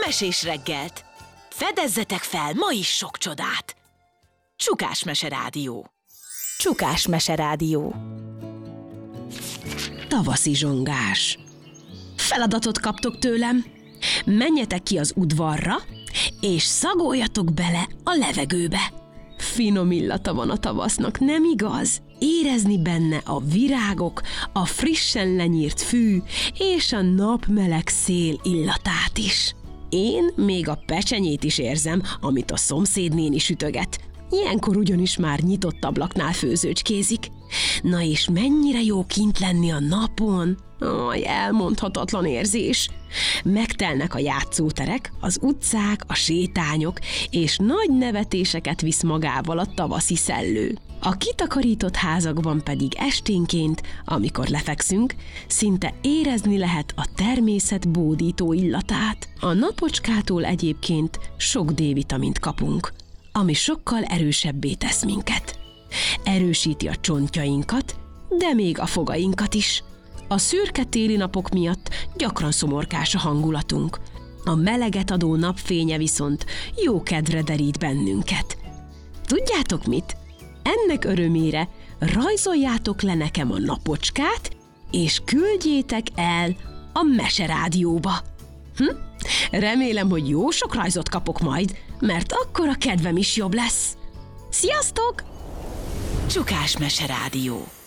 Esés reggelt! Fedezzetek fel ma is sok csodát! Csukás Mese Rádió. Csukás Mese Rádió. Tavaszi zsongás. Feladatot kaptok tőlem. Menjetek ki az udvarra, és szagoljatok bele a levegőbe. Finom illata van a tavasznak, nem igaz? Érezni benne a virágok, a frissen lenyírt fű és a napmeleg szél illatát is. Én még a pecsenyét is érzem, amit a szomszédnéni sütöget. Ilyenkor ugyanis már nyitott ablaknál főzőcskézik. Na és mennyire jó kint lenni a napon? Elmondhatatlan érzés. Megtelnek a játszóterek, az utcák, a sétányok, és nagy nevetéseket visz magával a tavaszi szellő. A kitakarított házakban pedig esténként, amikor lefekszünk, szinte érezni lehet a természet bódító illatát. A napocskától egyébként sok D-vitamint kapunk, ami sokkal erősebbé tesz minket. Erősíti a csontjainkat, de még a fogainkat is. A szürke téli napok miatt gyakran szomorkás a hangulatunk. A meleget adó napfénye viszont jó kedvre derít bennünket. Tudjátok mit? Ennek örömére rajzoljátok le nekem a napocskát, és küldjétek el a Meserádióba. Remélem, hogy jó sok rajzot kapok majd, mert akkor a kedvem is jobb lesz. Sziasztok! Csukás Mese Rádió.